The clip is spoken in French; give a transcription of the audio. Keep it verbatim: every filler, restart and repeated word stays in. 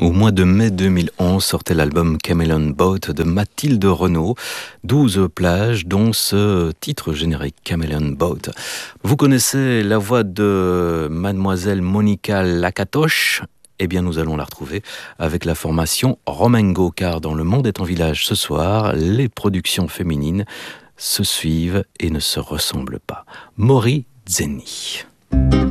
Au mois de mai deux mille onze sortait l'album Chameleon Boat de Mathilde Renaud. douze plages, dont ce titre générique, Chameleon Boat. Vous connaissez la voix de mademoiselle Monica Lacatoche? Eh bien, nous allons la retrouver avec la formation Romengo, car dans Le Monde est en village ce soir, les productions féminines se suivent et ne se ressemblent pas. Maury Zeni.